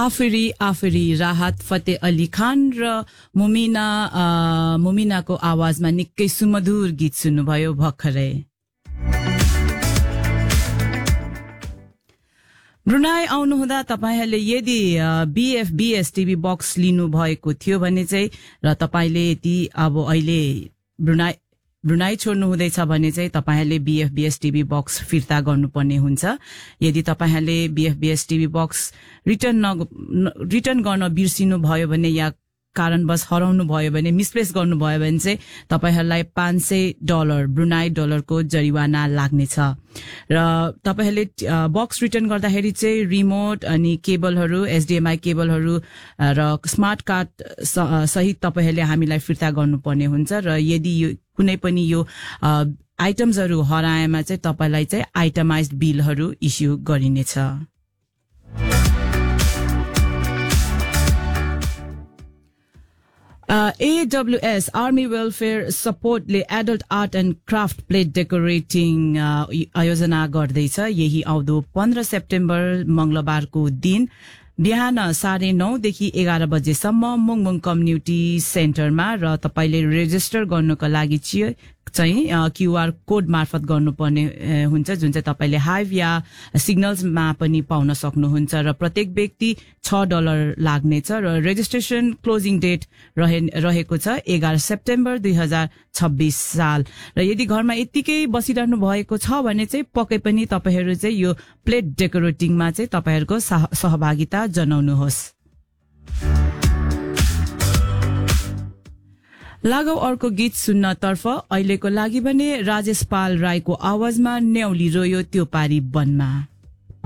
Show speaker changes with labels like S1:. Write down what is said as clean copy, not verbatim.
S1: आफरी राहत फतेह अली खान र मुमिनाको आवाजमा निकै सुमधुर गीत सुन्नुभयो भर्खरै। ब्रुनाई आउनुहुँदा तपाईहरुले यदि BFBS टिभी बक्स लिनु भएको थियो भने चाहिँ र तपाईले यति अब अहिले ब्रुनाई छोड्नु हुँदैछ भने चाहिँ तपाईहरुले BFBS टिभी बक्स फिर्ता गर्नुपर्ने हुन्छ। यदि तपाईहरुले BFBS टिभी बक्स रिटर्न गर्न बिर्सिनु भयो भने या कारणवश हराउनु भयो भने मिसप्लेस गर्नु भयो भने चाहिँ तपाईहरुलाई $500 ब्रुनाई डलरको जरिवाना लाग्नेछ र तपाईहरुले बक्स रिटर्न गर्दाखेरि चाहिँ रिमोट अनि केबलहरु HDMI केबलहरु र स्मार्ट कार्ड सहित तपाईहरुले हामीलाई फिर्ता गर्नुपर्ने हुन्छ र यदि कुनै पनि यो आइटम्सहरु हराएमा चाहिँ तपाईलाई चाहिँ आइटमाइज्ड बिलहरु इस्यु गरिनेछ। AWS Army Welfare Support ले adult art and craft plate डेकोरेटिङ आयोजना गर्दैछ। यही आउँदो 15 सेप्टेम्बर मंगलबारको दिन बिहान 9:30 देखि 11 बजेसम्म मुङमुङ कम्युनिटी सेन्टरमा र तपाईले रेजिस्टर गर्नको लागि चाहिँ QR कोड मार्फत गर्नुपर्ने हुन्छ जुन चाहिँ तपाईले हाइभ या सिग्नल्समा पनि पाउन सक्नुहुन्छ र प्रत्येक व्यक्ति $6 लाग्नेछ र रेजिस्ट्रेसन क्लोजिङ डेट रहेको छ 11 सेप्टेम्बर 2026 साल र यदि घरमा यतिकै बसिरहनु भएको छ भने चाहिँ पक्कै पनि तपाईहरु चाहिँ यो प्लेट डेकोरेटिङमा चाहिँ तपाईहरुको सहभागिता जनाउनुहोस्। लागौ अर्को गीत सुन्नतर्फ अहिलेको लागि भने राजेश पाल राईको आवाजमा न्याउली रोयो त्यो पारी वनमा।